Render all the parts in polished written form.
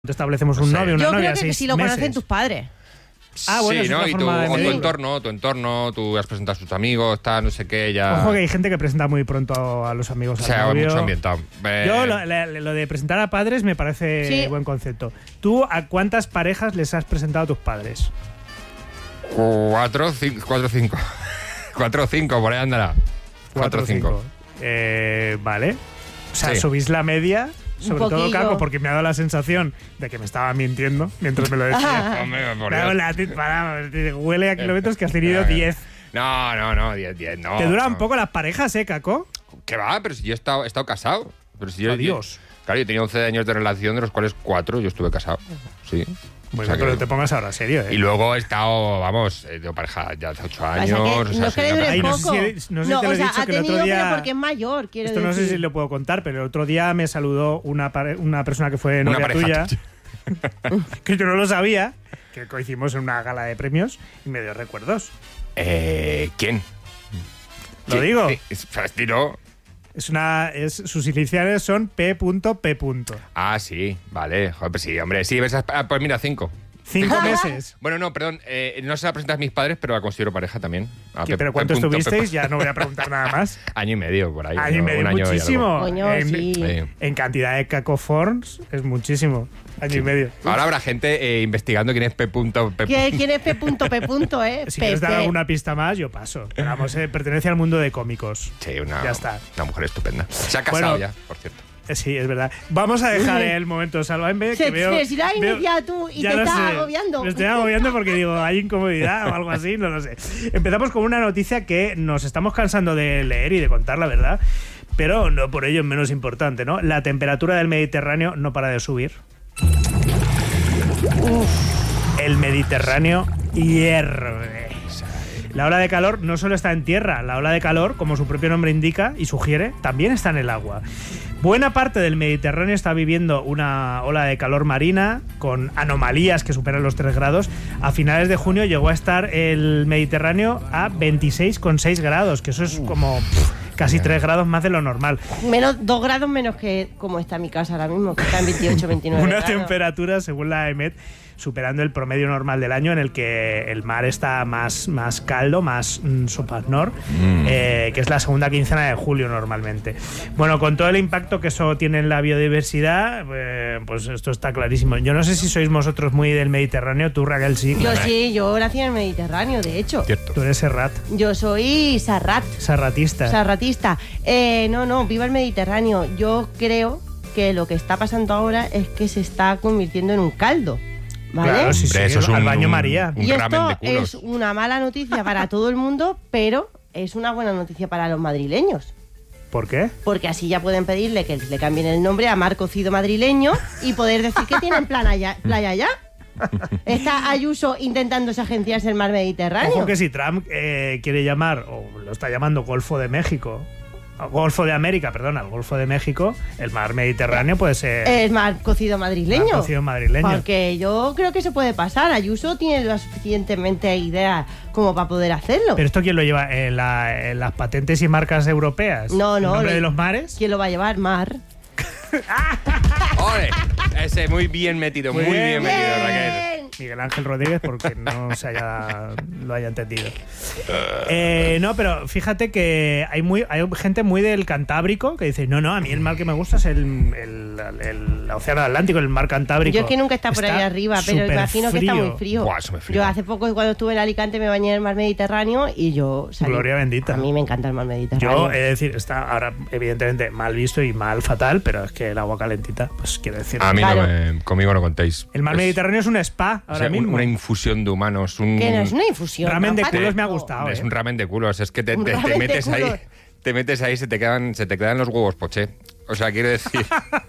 establecemos un novio, una Yo novia, creo que 6 si lo meses. conocen tus padres. Ah, bueno, sí, es ¿no? otra Y forma de tu medirlo. entorno, tú has presentado a tus amigos, tal, no sé qué, ya... Ojo que hay gente que presenta muy pronto a los amigos O al sea, novio. mucho ambientado. Yo lo de presentar a padres me parece Sí. buen concepto. ¿Tú a cuántas parejas les has presentado a tus padres? 4 o 5. 4 o 5, por ahí andará. 4 o 5. Vale. O sea, Sí. subís la media, sobre todo poquillo. Caco, porque me ha dado la sensación de que me estaba mintiendo mientras me lo decía. Hombre, por Me ha dado Dios. huele a kilómetros que has tenido 10. No, 10, no. Te duran no. un poco las parejas, Caco. ¿Qué va? Pero si yo he estado casado. Pero si yo, Adiós. Claro, yo tenía 11 años de relación, de los cuales 4 yo estuve casado. Sí. Bueno, O sea que- pero te pongas ahora serio, Y luego he estado, vamos, de pareja ya hace 8 Pasa años. que o sea, no es soy que le una dure Ay, no persona- sé poco. si- no sé si te lo he dicho, ha que el otro tenido, día- pero porque es mayor, quiero Esto no sé decir. si lo puedo contar, pero el otro día me saludó una persona que fue Una novia pareja tuya, que yo no lo sabía, que coincidimos en una gala de premios y me dio recuerdos. ¿Quién? ¿Lo digo? Estilo. Sus iniciales son P.P. Ah, sí, vale. Joder, pues sí, hombre, sí, ves, pues mira, 5. 5 meses. Bueno, no, perdón, no se la presentas a mis padres, pero la considero pareja también. ¿Pero cuánto estuvisteis? Ya no voy a preguntar nada más. Año y medio, por ahí. Año y ¿no? medio, Un año y muchísimo. algo. Coño, en, sí. en cantidad de cacoforms es muchísimo. Año y medio. Ahora habrá gente investigando quién es P. ¿Quién es P.P., Si quieres dar alguna pista más, yo paso. Pero vamos, pertenece al mundo de cómicos. Sí, Ya está. una mujer estupenda. Se ha casado Bueno, ya, por cierto. Sí, es verdad. Vamos a dejar el momento Sálvame, que veo... Si lo has veo- iniciado tú y ya te lo estás sé. agobiando. Me estoy agobiando porque digo, hay incomodidad o algo así, no lo sé. Empezamos con una noticia que nos estamos cansando de leer y de contar, la verdad, pero no por ello es menos importante, ¿no? La temperatura del Mediterráneo no para de subir. El Mediterráneo hierve. La ola de calor no solo está en tierra, la ola de calor, como su propio nombre indica y sugiere, también está en el agua. Buena parte del Mediterráneo está viviendo una ola de calor marina con anomalías que superan los 3 grados. A finales de junio llegó a estar el Mediterráneo a 26,6 grados, que eso es como casi 3 grados más de lo normal. 2 grados menos que como está mi casa ahora mismo, que está en 28, 29 Una grados. temperatura, según la EMET, superando el promedio normal del año, en el que el mar está más caldo, más sopaznor, que es la segunda quincena de julio normalmente. Bueno, con todo el impacto que eso tiene en la biodiversidad, pues esto está clarísimo. Yo no sé si sois vosotros muy del Mediterráneo, tú, Raquel, sí. Yo sí, yo nací en el Mediterráneo, de hecho. Cierto. Tú eres serrat, Yo soy sarratista. sarratista. No, viva el Mediterráneo. Yo creo que lo que está pasando ahora es que se está convirtiendo en un caldo. ¿Vale? Claro, sí, Hombre, sí, eso es al un- baño María. un Y ramen de esto culos. es una mala noticia para todo el mundo, pero es una buena noticia para los madrileños. ¿Por qué? Porque así ya pueden pedirle que le cambien el nombre a Mar Cocido Madrileño y poder decir que tienen playa allá. Está Ayuso intentando agenciarse el mar Mediterráneo. Ojo que si Trump quiere llamar, o lo está llamando Golfo de México, Golfo de América, perdón, al Golfo de México, el mar Mediterráneo puede ser Es Mar Cocido Madrileño. Mar Cocido madrileño. Porque yo creo que se puede pasar. Ayuso tiene lo suficientemente idea como para poder hacerlo. ¿Pero esto quién lo lleva? ¿En las patentes y marcas europeas? No, ¿El nombre lo- de los mares? ¿Quién lo va a llevar? Mar. ¡Ole! Ese, muy bien metido, muy bien metido, Raquel. Miguel Ángel Rodríguez, porque no lo haya entendido. No, pero fíjate que hay gente muy del Cantábrico que dice, no, a mí el mar que me gusta es el Océano Atlántico, el mar Cantábrico. Yo es que nunca he estado por ahí arriba, pero imagino que está muy frío. Buah, eso me flipa. Yo hace poco, cuando estuve en Alicante, me bañé en el mar Mediterráneo y yo salí. Gloria bendita. A mí me encanta el mar Mediterráneo. Yo he de decir, está ahora evidentemente mal visto y mal fatal, pero es que el agua calentita, pues quiero decir. A mí Claro. conmigo no contéis. El mar Es- Mediterráneo es un spa o ahora sea, mismo. una infusión de humanos. Que no es una infusión. Ramen de tampoco. culos me ha gustado. Es un ramen de culos. Es que te Un ramen de metes ahí. culos. Te metes ahí, se te quedan los huevos poché. O sea, quiero decir.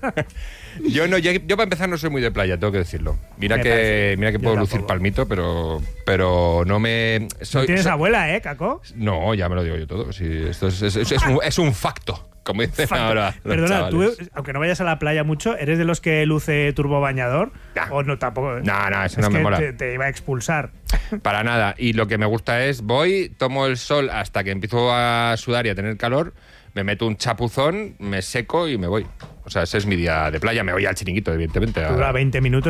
yo para empezar no soy muy de playa, tengo que decirlo. Mira Me que parece. mira que Yo puedo lucir tampoco. palmito, pero no me. ¿No tienes abuela, Caco? No, ya me lo digo yo todo. Sí, esto es un facto, como dicen ahora los Perdona, tú, chavales. aunque no vayas a la playa mucho, ¿eres de los que luce turbo bañador? Nah. ¿O no tampoco? No, eso Es no me que mola. te iba a expulsar. Para nada. Y lo que me gusta es, voy, tomo el sol hasta que empiezo a sudar y a tener calor, me meto un chapuzón, me seco y me voy. O sea, ese es mi día de playa. Me voy al chiringuito, evidentemente. Dura 20 minutos.